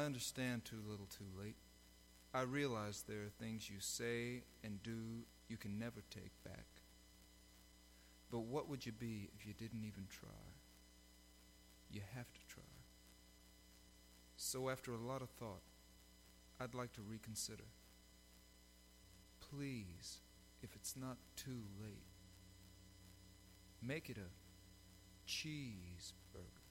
understand too little too late. I realize there are things you say and do you can never take back. But what would you be if you didn't even try? You have to try. So after a lot of thought, I'd like to reconsider. Please, if it's not too late, make it a cheeseburger.